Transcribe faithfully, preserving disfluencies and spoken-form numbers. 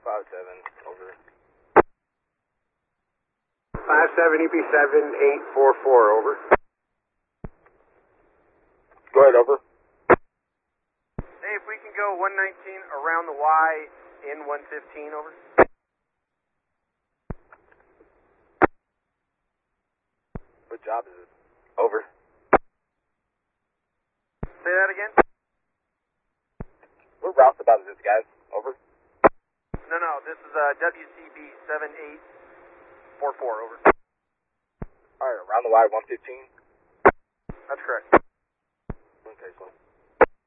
five seven, over. five seven E P seven eight four four, over. Go ahead, over. Hey, if we can go one nineteen around the Y in one fifteen, over. What job is it? Over. Say that again? What roustabout is this, guys? Over. No, no, this is uh, W C B seven eight four four, over. Alright, around the Y one fifteen? That's correct. Okay, so.